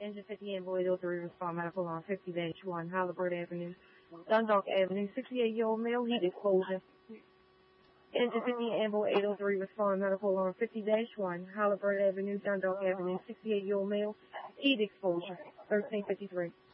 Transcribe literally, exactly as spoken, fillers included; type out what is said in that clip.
Engine fifty Ambo eight oh three, respond medical on fifty dash one, Halliburton Avenue, Dundalk Avenue, sixty-eight-year-old male, heat explosion. Engine fifty Ambo eight oh three, respond medical on fifty dash one, Halliburton Avenue, Dundalk Avenue, sixty-eight-year-old male, heat explosion, thirteen fifty-three.